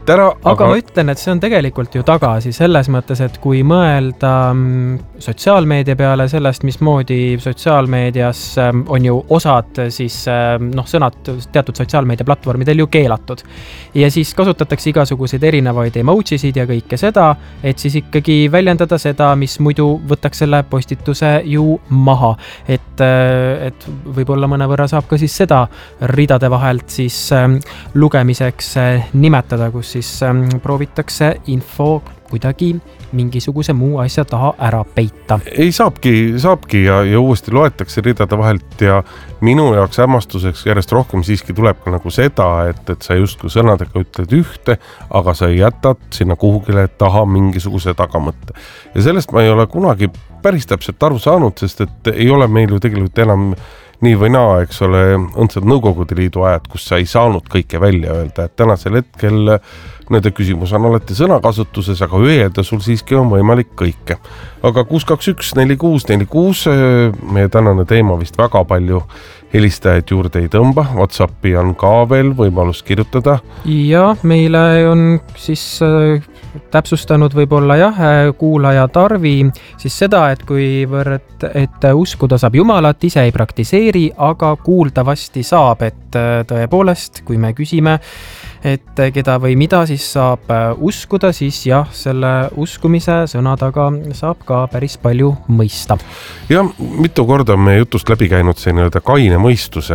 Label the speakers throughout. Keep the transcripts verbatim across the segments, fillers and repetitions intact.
Speaker 1: kuskilt ära.
Speaker 2: Aga, aga ma ütlen, et see on tegelikult ju tagasi selles mõttes, et kui mõelda sotsiaalmeedia peale sellest, mismoodi sotsiaalmeedias on ju osad siis noh, sõnad teatud sotsiaalmeedia platvormidel ju keelatud. Ja siis kasutatakse igasuguseid erinevaid emojisid ja kõike seda, et siis ikkagi väljendada seda, mis muidu võtaks selle postituse ju maha. Et, et võib-olla mõne võrra saab ka siis seda ridade vahelt siis lugemiseks nimetada, kus siis proovitakse info kuidagi mingisuguse muu asja taha ära peita.
Speaker 1: Ei saabki, saabki ja, ja uuesti loetakse ridade vahelt ja minu jaoks hämmastuseks järjest rohkem siiski tuleb ka nagu seda, et, et sa justkui sõnadega ütled ühte, aga sa jätad sinna kuhugile taha mingisuguse tagamõtte. Ja sellest ma ei ole kunagi päris täpselt aru saanud, sest et ei ole meil ju tegelikult enam nii või naa, eks ole, õndsad Nõukogude Liidu ajad, kus sa ei saanud kõike välja öelda, et tänasel hetkel nende küsimus on alati sõnakasutuses, aga öelda sul siiski on võimalik kõike. Aga kuus kaks üks neli kuus neli kuus, meie tänane teema vist väga palju helistajaid juurde ei tõmba, WhatsAppi on ka veel võimalus kirjutada.
Speaker 2: Ja meile on siis täpsustanud võib-olla jah, kuulaja Tarvi siis seda, et kuivõrd, et uskuda saab Jumalat, ise ei praktiseeri, aga kuuldavasti saab, et tõepoolest, kui me küsime, et keda või mida siis saab uskuda, siis jah, selle uskumise sõna taga saab ka päris palju mõista.
Speaker 1: Ja mitu korda on meie jutust läbi käinud see nii-öelda kaine mõistuse,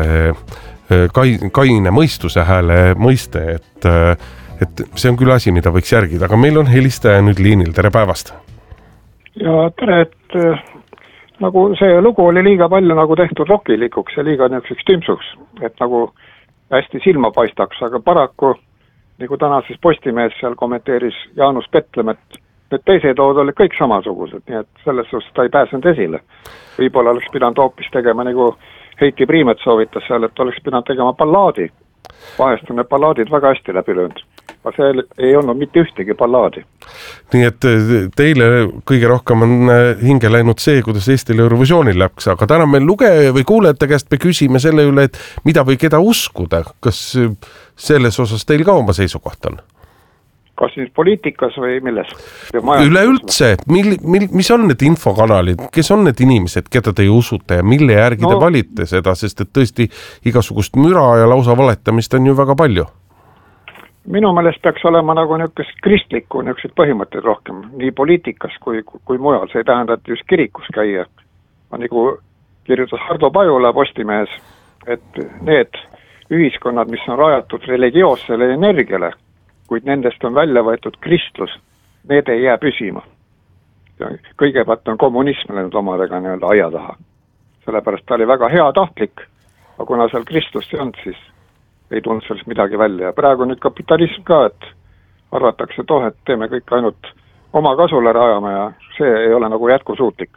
Speaker 1: kaine mõistuse hääle mõiste, et et see on küll asi, mida võiks järgida, aga meil on helistaja nüüd liinil. Tere päevast!
Speaker 3: Ja tere, et nagu see lugu oli liiga palju nagu tehtud rokilikuks ja liiga niisuguseks tümsuks, et nagu hästi silma paistaks, aga paraku, nagu täna siis Postimees seal kommenteeris Jaanus Petlem, et need teised lood olid kõik samasugused, nii et selles suhtes ta ei pääsenud esile. Võib-olla oleks pidanud hoopis tegema, nagu Heiti Priimet soovitas seal, et oleks pidanud tegema ballaadi. Vahest on need ballaadid väga hästi läbi löönud. Aga see ei olnud mitte ühtegi ballaadi.
Speaker 1: Nii et teile kõige rohkem on hinge läinud see, kuidas Eestil Eurovisioonil läks, aga täna meil lugeja või kuulajate käest me küsime selle üle, et mida või keda uskuda. Kas selles osas teil ka oma seisukoht on?
Speaker 3: Kas siis poliitikas või milles?
Speaker 1: Üleüldse, mil, mil, mis on need infokanalid, kes on need inimesed, keda te usute ja mille järgi no, te valite seda, sest et tõesti igasugust müra ja lausa valetamist on ju väga palju.
Speaker 3: Minu meelest peaks olema nagu niisugust kristlikku niisugused põhimõtted rohkem, nii poliitikas kui, kui mujal. See ei tähenda, et just kirikus käia. Ma nagu kirjutas Hardo Pajula Postimehes, et need ühiskonnad, mis on rajatud religioossele energiale, kuid nendest on välja võetud kristlus, need ei jää püsima. Ja kõigepealt on kommunism läinud omadega nii-öelda aia taha. Sellepärast ta oli väga hea tahtlik, aga kuna seal kristlust ei olnud, siis ei tulnud sellest midagi välja. Ja praegu nüüd kapitalism ka, et arvatakse toh, et teeme kõik ainult oma kasule rajama ja see ei ole nagu jätkusuutlik.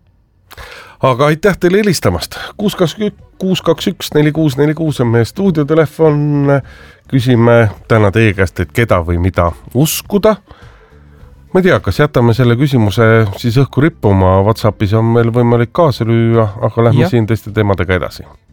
Speaker 1: Aga aitäh teile helistamast. kuus kaks üks neli kuus neli kuus on meie stuudiotelefon. Küsime täna teie käest, et keda või mida uskuda. Ma ei tea, kas jätame selle küsimuse siis õhku rippuma. WhatsAppis on meil võimalik kaasa lüüa, aga lähme ja. Siin teiste teemadega edasi.